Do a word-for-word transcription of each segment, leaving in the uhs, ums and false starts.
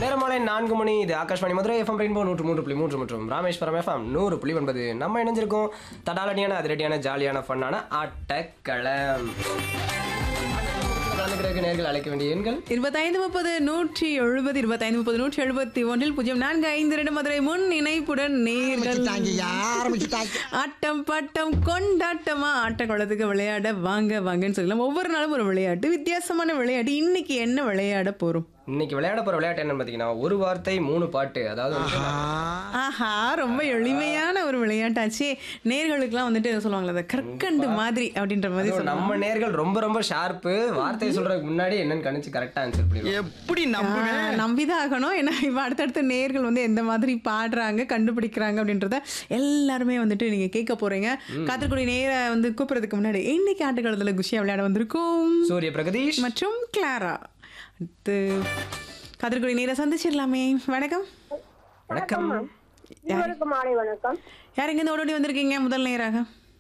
நேரமாலை நான்கு மணி. இது Akashvani Madurai FM rainbow நூற்று மூன்று புள்ளி மூன்று மற்றும் ராமேஸ்வரம் எஃப்எம் நூறு புள்ளி ஒன்பது. நம்ம இணைஞ்சிருக்கோம் தடாலடியான அதிரடியான ஜாலியான ஃபன்னான ஆட்டக்களம். நேர்கள் அழைக்க வேண்டிய எண்கள் இருபத்தைந்து முப்பது நூற்றி எழுபது இருபத்தைந்து முப்பது நூற்றி எழுபத்தி ஒன்றில் பூஜ்ஜியம் நான்கு ஐந்து ரெண்டு மதுரை முன் இணைப்புடன் நேர்கள் ஆட்டம் பாட்டம் கொண்டாட்டமா ஆட்ட குளத்துக்கு விளையாட வாங்க வாங்கன்னு சொல்லலாம். ஒவ்வொரு நாளும் ஒரு விளையாட்டு, வித்தியாசமான விளையாட்டு. இன்னைக்கு என்ன விளையாட போறோம்? இன்னைக்கு விளையாட போற விளையாட்டு என்னன்னு பாத்தீங்கன்னா ஒரு வார்த்தை மூணு பாட்டு. அதாவது ஆஹா, ரொம்ப எளிமையான ஒரு விளையாட்டாச்சு. நேர்களுக்குலாம் வந்துட்டு சொல்லுவாங்களா, அந்த கற்கண்டு மாதிரி அப்படின்ற மாதிரி. நம்ம நேர்கள் ரொம்ப ரொம்ப ஷார்ப்பு. வார்த்தை சொல்றதுக்கு முன்னாடி என்னன்னு கணிச்சு கரெக்டா ஆன்சர் பண்ணுவோம். எப்படி நம்புவேன்? நம்பிதான் ஆகணும். ஏன்னா இப்ப அடுத்தடுத்த நேர்கள் வந்து எந்த மாதிரி பாடுறாங்க, கண்டுபிடிக்கிறாங்க அப்படின்றத எல்லாருமே வந்துட்டு நீங்க கேட்க போறீங்க. காத்திருக்கூடிய நேர வந்து கூப்பிடுறதுக்கு முன்னாடி இன்னைக்கு ஆட்டுக்காலத்துல குஷியா விளையாட வந்திருக்கும் சூரிய பிரகதீஷ் மற்றும் கிளாரா. அடுத்து காத்திருக்கூடிய நேர சந்திச்சிடலாமே. வணக்கம். வணக்கம். மாலை வணக்கம். யாருங்க இந்த ஓடோடி வந்திருக்கீங்க முதல் நேராக?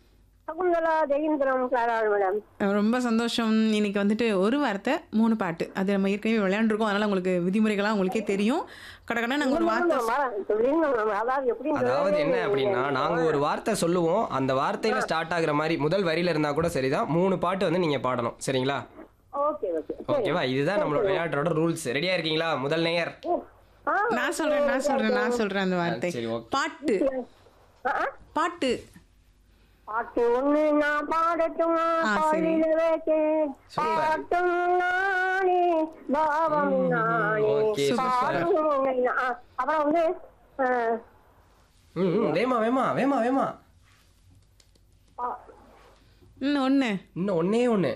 ரொம்ப சந்தோஷம். இன்னைக்கு வந்துட்டு ஒரு வார்த்தை மூணு பாட்டு. அது நம்ம ஏற்கனவே விளையாண்டுருக்கோம். அதனால உங்களுக்கு விதிமுறைகள்லாம் உங்களுக்கே தெரியும். கடற்கடை நாங்க ஒரு வார்த்தை, அதாவது என்ன அப்படின்னா நாங்க ஒரு வார்த்தை சொல்லுவோம். அந்த வார்த்தையில ஸ்டார்ட் ஆகுற மாதிரி முதல் வரியில இருந்தா கூட சரிதான். மூணு பாட்டு வந்து நீங்க பாடணும். சரிங்களா? ஓகேவா? இதுதான் நம்மளோட விளையாட்டோட ரூல்ஸ். ரெடியா இருக்கீங்களா? முதல் நேயர் நான் சொல்றேன் நான் சொல்றேன் நான் சொல்றேன் அந்த வார்த்தை. பாட்டு பாட்டு பாட்டு ஒண்ணு நான் பாடட்டும். பாட்டும் நானே பாவம் நானே. அப்புறம் வந்து வேமா வேமா வேமா வேமா இன்னும் ஒண்ணு இன்னும் ஒன்னே ஒண்ணு.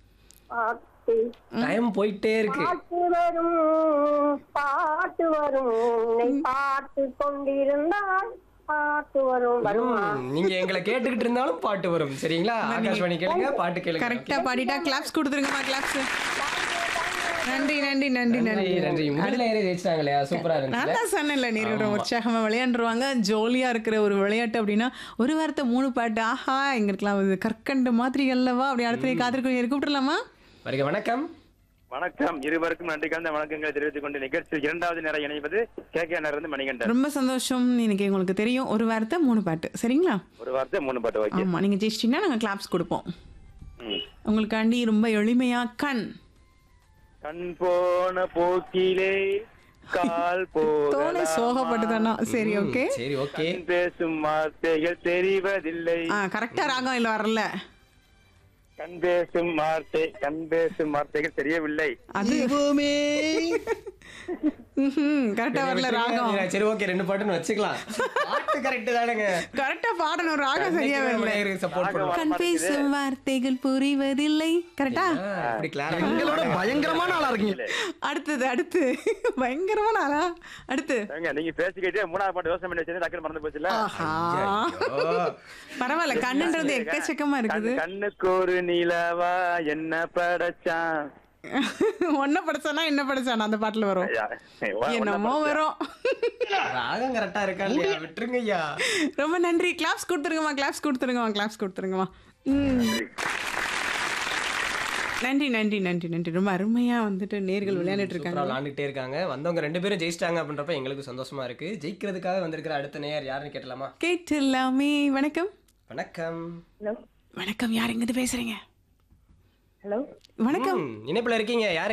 டைம் போயிட்டே இருக்கு. பாட்டு வரும் பாட்டு வரும் பாட்டு கொண்டிருந்தால் பாட்டு வரும் வரும். நீங்க எங்களை கேட்டுக்கிட்டு இருந்தாலும் பாட்டு வரும். சரிங்களா? ஆகாஷ்வாணி கேளுங்க, பாட்டு கேளுங்க. கரெக்டா பாடிட்டா கிளாப்ஸ் கொடுத்துருங்கம்மா. கிளாப்ஸ். நன்றி நன்றி நன்றி நன்றி நன்றி. முதல்ல ஏறி ஜெயிச்சாங்க. சூப்பரா இருந்துச்சு. நான் தான் சொன்னேன்ல, நீங்க உற்சாகமா விளையாண்டுருவாங்க. ஜோலியா இருக்கிற ஒரு விளையாட்டு அப்படின்னா ஒரு வார்த்தை மூணு பாட்டு. ஆஹா, எங்க இருக்கலாம் கற்கண்டு மாதிரி அல்லவா? அப்படி அடுத்த காத்திருக்கோம். கூப்பிட்டுலாமா? வருக. வணக்கம். வணக்கம். இருவருக்கும் நன்றி கலந்த வணக்கங்களை தெரிவித்துக் கொண்டு நிகழ்ச்சியில் இரண்டாவது நேரம் இணைவது கே கே இருந்து மணிகண்டன். ரொம்ப சந்தோஷம். இன்னைக்கு உங்களுக்கு தெரியும் ஒரு வார்த்தை மூணு பாட்டு. சரிங்களா? ஒரு வார்த்தை மூணு பாட்டு. ஓகே. ஆமா, நீங்க ஜெயிச்சிட்டீங்கன்னா நாங்க கிளாப்ஸ் கொடுப்போம். உங்களுக்காண்டி ரொம்ப எளிமையா கண் கண் போன போக்கிலே கால் போல சோகப்பட்டுதானா? சரி, ஓகே. சரி, ஓகே. பேசும் வார்த்தைகள் தெரிவதில்லை. ஆ, கரெக்டா ராகம் இல்ல வரல. கண் பேசும் வார்த்தை கண் பேசும் வார்த்தைகள் தெரியவில்லை. அதுவுமே கரெக்டா வரல ராகம். சரி, ஓகே. ரெண்டு பாட்டுன்னு வச்சுக்கலாம். பாட்டு கரெக்ட் தானங்க. கரெக்டா பாடணும். ராகம் சரியா வரல. சப்போர்ட் பண்ணுங்க. கண் பேசும் வார்த்தைகள் புரிவதில்லை. கரெக்டா? அப்படி கிளாரா எங்களோட பயங்கரமான ஆளா இருக்கீங்க. அடுத்தது அடுத்து பயங்கரமான ஆளா? அடுத்து நீங்க பேசிக்கிட்டே மூணாவது பாட்டு யோசனை பண்ணி வச்சிருந்தா டக்குனு மறந்து போச்சுல. பரவாயில்ல, கண்ணுன்றது எக்கச்சக்கமா இருக்குது. கண்ணுக்கு ஒரு நிலவா என்ன படைச்சான். ஒன்ன படைச்சானா என்ன படைச்சானா அந்த பாட்டுல வரும். என்னமோ வரும். ராகம் கரெக்டா இருக்கா இல்லையா? விட்டுருங்க ஐயா. ரொம்ப நன்றி. கிளாப்ஸ் கொடுத்துருங்கம்மா. கிளாப்ஸ் கொடுத்துருங்கம்மா. கிளாப்ஸ் கொடுத்துருங்கம்மா. நன்றி நன்றி நன்றி நன்றி. ரொம்ப அருமையா வந்துட்டு நேர்கள் விளையாண்டுட்டு இருக்காங்க, விளையாண்டுட்டே இருக்காங்க. வந்தவங்க ரெண்டு பேரும் ஜெயிச்சிட்டாங்க அப்படின்றப்ப எங்களுக்கு சந்தோஷமா இருக்கு. ஜெயிக்கிறதுக்காக வந்திருக்கிற அடுத்த நேயர் யாருன்னு கேட்டலாமா? கேட்டலாமே. வணக்கம். வணக்கம். வணக்கம். யார் எங்கிருந்து பேசுறீங்க? ஹலோ. வணக்கம். இணைப்புல இருக்கீங்க. யாரு?